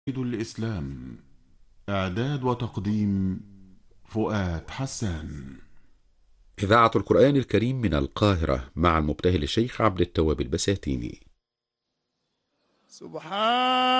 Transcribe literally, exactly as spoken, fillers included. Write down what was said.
الإسلام. إعداد وتقديم فؤاد حسان. إذاعة القرآن الكريم من القاهرة مع المبتهل الشيخ عبد التواب البساتيني. سبحان